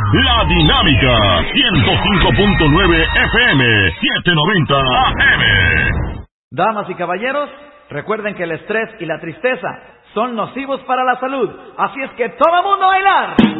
La Dinámica 105.9 FM 790 AM. Damas y caballeros, recuerden que el estrés y la tristeza son nocivos para la salud. Así es que todo el mundo a bailar.